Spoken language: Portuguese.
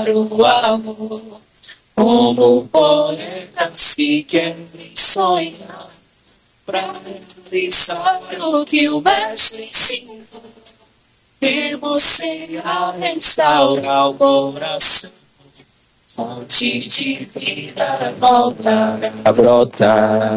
o amor. Como poetas que querem sonhar, pra realizar o que o mestre ensinou. E você a restaurar o coração, fonte de vida volta a brotar.